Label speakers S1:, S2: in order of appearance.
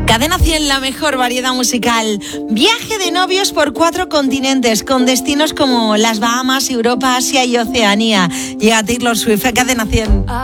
S1: Cadena 100, la mejor variedad musical. Viaje de novios por 4 continentes, con destinos como las Bahamas, Europa, Asia y Oceanía. Llega Taylor Swift a Cadena 100.